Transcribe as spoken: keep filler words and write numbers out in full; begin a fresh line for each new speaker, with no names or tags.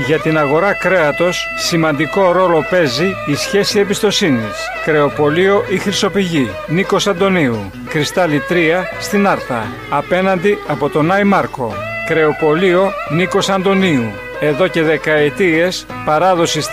Για την αγορά κρέατος σημαντικό ρόλο παίζει η σχέση εμπιστοσύνης. Κρεοπωλείο η Χρυσοπηγή, Νίκος Αντωνίου, Κρυστάλλι τρία στην Άρτα, απέναντι από τον Άι Μάρκο. Κρεοπωλείο Νίκος Αντωνίου, εδώ και δεκαετίες παράδοση